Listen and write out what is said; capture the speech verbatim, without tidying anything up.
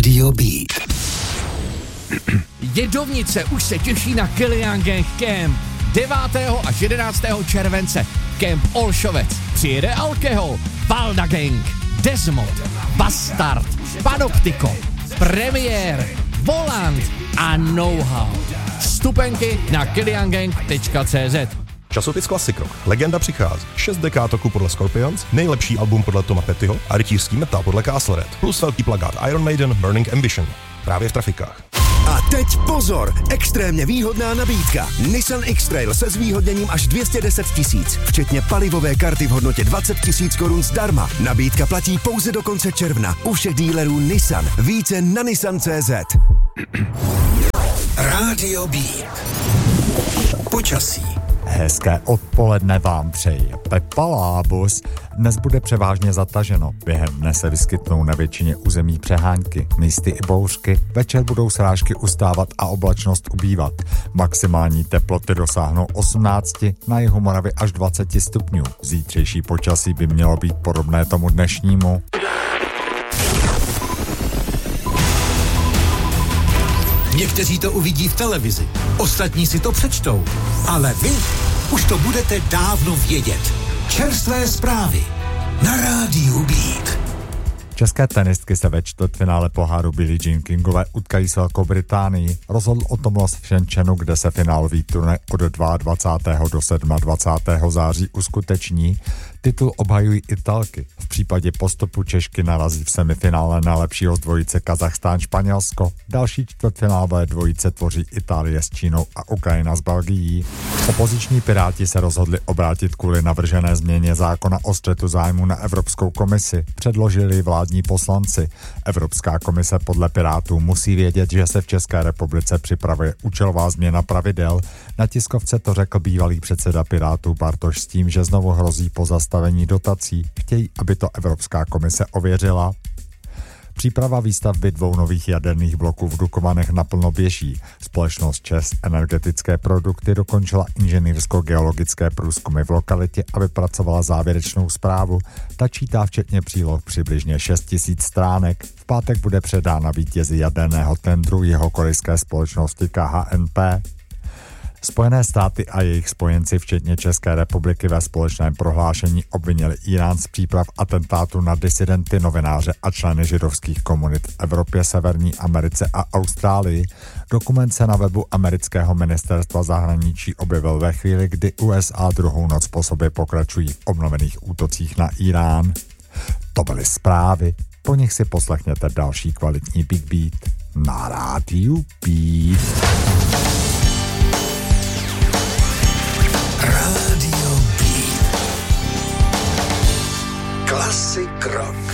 Rádio Beat. Jedovnice už se těší na Kellyanne Gang Camp. devátého až jedenáctého července Camp Olšovec. Přijede Alkohol, Valda Gang, Desmod, Bastard, Panoptiko, Premiér, Volant a Know-how. Vstupenky na kellyanne gang tečka cé zet. Časopis Classic Rock. Legenda přichází. Šest dekád roku podle Scorpions, nejlepší album podle Toma Pettyho a rytířský metal podle Castle Red. Plus velký plakát Iron Maiden Burning Ambition. Právě v trafikách. A teď pozor, extrémně výhodná nabídka. Nissan X-Trail se zvýhodněním až dvě stě deset tisíc, včetně palivové karty v hodnotě dvacet tisíc korun zdarma. Nabídka platí pouze do konce června u všech dílerů Nissan. Více na nissan tečka cé zet. Rádio Beat. Počasí. Hezké odpoledne vám přeji Pepa Lábus. Dnes bude převážně zataženo. Během dne se vyskytnou na většině území přehánky, místy i bouřky. Večer budou srážky ustávat a oblačnost ubývat. Maximální teploty dosáhnou osmnáct, na jihu Moravy až dvacet stupňů. Zítřejší počasí by mělo být podobné tomu dnešnímu. Někteří to uvidí v televizi, ostatní si to přečtou, ale vy už to budete dávno vědět. Čerstvé zprávy na Rádiu Beat. České tenistky se ve čtvrtfinále poháru Billie Jean Kingové utkají s Velkou Británií. Rozhodl o tom los v Shenzhenu, kde se finálový turnaj od dvacátého druhého do dvacátého sedmého září uskuteční. Titul obhajují Italky. V případě postupu Češky narazí v semifinále na lepšího z dvojice Kazachstán-Španělsko. Další čtvrtfinálové dvojice tvoří Itálie s Čínou a Ukrajina s Belgií. Opoziční Piráti se rozhodli obrátit kvůli navržené změně zákona o střetu zájmu na Evropskou komisi. Předložili vládní poslanci. Evropská komise podle Pirátů musí vědět, že se v České republice připravuje účelová změna pravidel. Na tiskovce to řekl bývalý předseda Pirátů Bartoš s tím, že znovu hrozí pozastavení dotací. Chtějí, aby to Evropská komise ověřila. Příprava výstavby dvou nových jaderných bloků v Dukovanech naplno běží. Společnost ČEZ Energetické produkty dokončila inženýrsko-geologické průzkumy v lokalitě a vypracovala závěrečnou zprávu. Ta čítá včetně příloh přibližně šest tisíc stránek. V pátek bude předána vítězi jaderného tendru jeho korejské společnosti K H N P. Spojené státy a jejich spojenci, včetně České republiky, ve společném prohlášení obvinili Irán z příprav atentátu na disidenty, novináře a členy židovských komunit v Evropě, Severní Americe a Austrálii. Dokument se na webu amerického ministerstva zahraničí objevil ve chvíli, kdy U S A druhou noc po sobě pokračují v obnovených útocích na Irán. To byly zprávy, po nich si poslechněte další kvalitní Big Beat na Rádiu Beat. Rádio Beat. Classic Rock.